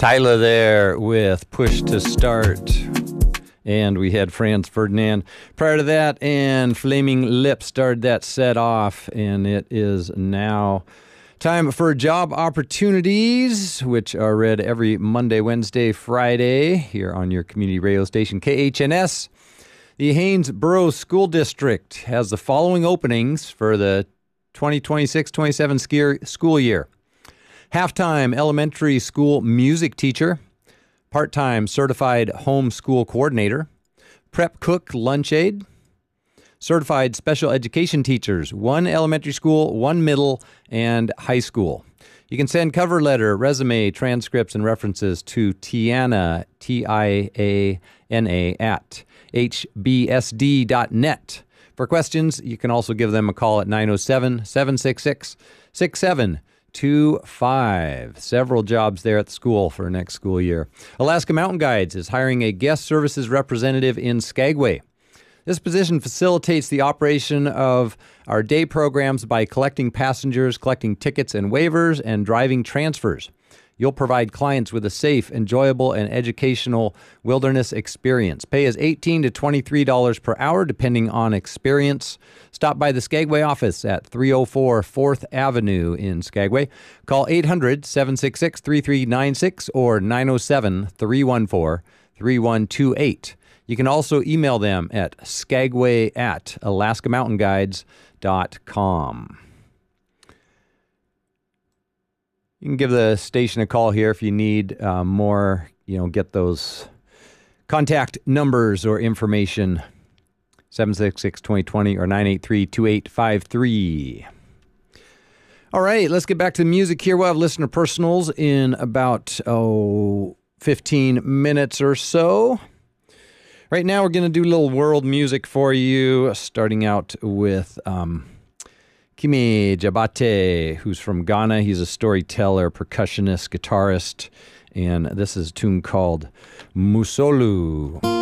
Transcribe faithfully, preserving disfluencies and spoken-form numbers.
Tyler there with Push to Start. And we had Franz Ferdinand prior to that, and Flaming Lips started that set off. And it is now time for job opportunities, which are read every Monday, Wednesday, Friday here on your community radio station, K H N S. The Haynesboro School District has the following openings for the twenty twenty-six twenty-seven school year. Half-time elementary school music teacher, part-time certified homeschool coordinator, prep cook lunch aide, certified special education teachers, one elementary school, one middle, and high school. You can send cover letter, resume, transcripts, and references to Tiana, T I A N A, at H B S D dot net. For questions, you can also give them a call at nine oh seven, seven six six, six seven two five. Several jobs there at the school for next school year. Alaska Mountain Guides is hiring a guest services representative in Skagway. This position facilitates the operation of our day programs by collecting passengers, collecting tickets and waivers, and driving transfers. You'll provide clients with a safe, enjoyable, and educational wilderness experience. Pay is eighteen to twenty-three dollars per hour, depending on experience. Stop by the Skagway office at three oh four fourth Avenue in Skagway. Call eight hundred, seven six six, three three nine six or nine oh seven, three one four, three one two eight. You can also email them at skagway at alaska mountain guides dot com. You can give the station a call here if you need uh, more, you know, get those contact numbers or information, seven six six, two oh two oh or nine eight three, two eight five three. All right, let's get back to the music here. We'll have listener personals in about, oh, fifteen minutes or so. Right now, we're going to do a little world music for you, starting out with um, Kimi Jabate, who's from Ghana. He's a storyteller, percussionist, guitarist, and this is a tune called Musolu.